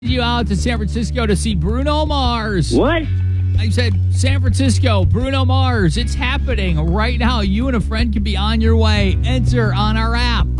You out to San Francisco to see Bruno Mars. What? I said San Francisco, Bruno Mars. It's happening right now. You and a friend can be on your way. Enter on our app.